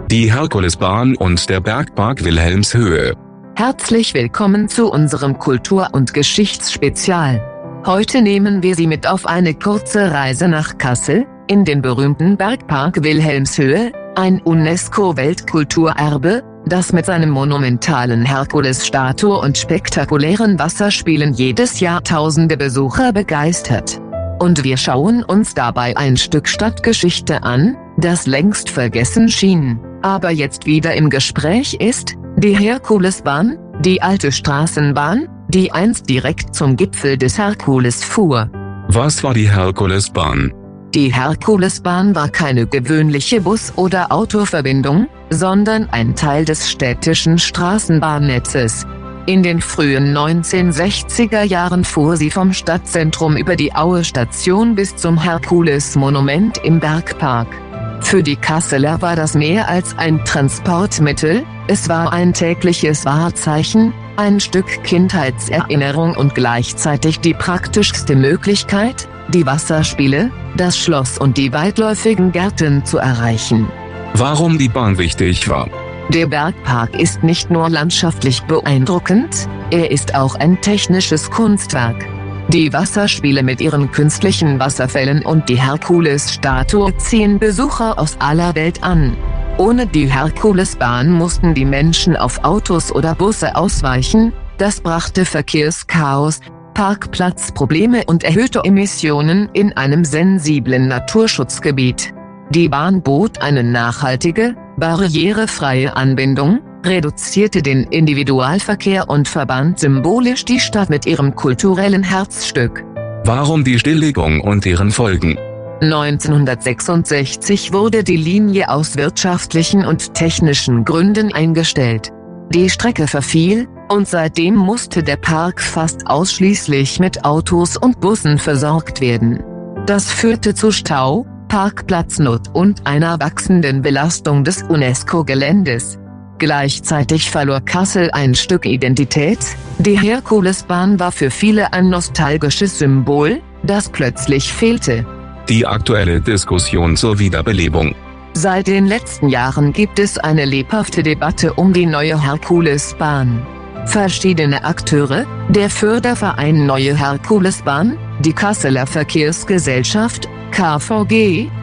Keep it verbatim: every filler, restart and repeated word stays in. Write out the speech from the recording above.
die Herkulesbahn und der Bergpark Wilhelmshöhe. Herzlich willkommen zu unserem Kultur- und Geschichtsspezial. Heute nehmen wir Sie mit auf eine kurze Reise nach Kassel, in den berühmten Bergpark Wilhelmshöhe, ein UNESCO-Weltkulturerbe, das mit seinem monumentalen Herkulesstatue und spektakulären Wasserspielen jedes Jahr tausende Besucher begeistert. Und wir schauen uns dabei ein Stück Stadtgeschichte an, das längst vergessen schien, aber jetzt wieder im Gespräch ist: die Herkulesbahn, die alte Straßenbahn, die einst direkt zum Gipfel des Herkules fuhr. Was war die Herkulesbahn? Die Herkulesbahn war keine gewöhnliche Bus- oder Autoverbindung, sondern ein Teil des städtischen Straßenbahnnetzes. In den frühen neunzehnhundertsechziger Jahren fuhr sie vom Stadtzentrum über die Aue-Station bis zum Herkules-Monument im Bergpark. Für die Kasseler war das mehr als ein Transportmittel, es war ein tägliches Wahrzeichen, ein Stück Kindheitserinnerung und gleichzeitig die praktischste Möglichkeit, die Wasserspiele, das Schloss und die weitläufigen Gärten zu erreichen. Warum die Bahn wichtig war? Der Bergpark ist nicht nur landschaftlich beeindruckend, er ist auch ein technisches Kunstwerk. Die Wasserspiele mit ihren künstlichen Wasserfällen und die Herkules-Statue ziehen Besucher aus aller Welt an. Ohne die Herkulesbahn mussten die Menschen auf Autos oder Busse ausweichen, das brachte Verkehrschaos, Parkplatzprobleme und erhöhte Emissionen in einem sensiblen Naturschutzgebiet. Die Bahn bot eine nachhaltige, barrierefreie Anbindung, reduzierte den Individualverkehr und verband symbolisch die Stadt mit ihrem kulturellen Herzstück. Warum die Stilllegung und deren Folgen? neunzehnhundertsechsundsechzig wurde die Linie aus wirtschaftlichen und technischen Gründen eingestellt. Die Strecke verfiel, und seitdem musste der Park fast ausschließlich mit Autos und Bussen versorgt werden. Das führte zu Stau, Parkplatznot und einer wachsenden Belastung des UNESCO-Geländes. Gleichzeitig verlor Kassel ein Stück Identität, die Herkulesbahn war für viele ein nostalgisches Symbol, das plötzlich fehlte. Die aktuelle Diskussion zur Wiederbelebung. Seit den letzten Jahren gibt es eine lebhafte Debatte um die neue Herkulesbahn. Verschiedene Akteure, der Förderverein Neue Herkulesbahn, die Kasseler Verkehrsgesellschaft, K V G,